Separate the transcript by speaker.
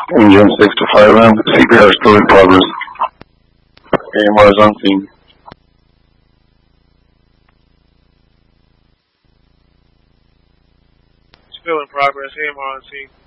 Speaker 1: Engine 6 to 5M, CPR still in progress. AMR is on scene.
Speaker 2: Still in progress, AMR on scene.